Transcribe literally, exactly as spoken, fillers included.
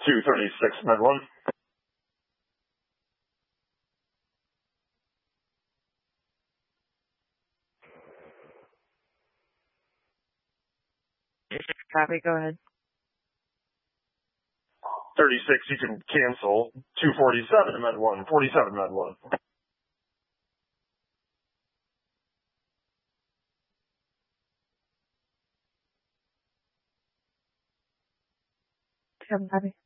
two thirty-six, Med one. Copy, go ahead. thirty-six, you can cancel. two forty-seven, Med one. forty-seven, Med one. Copy.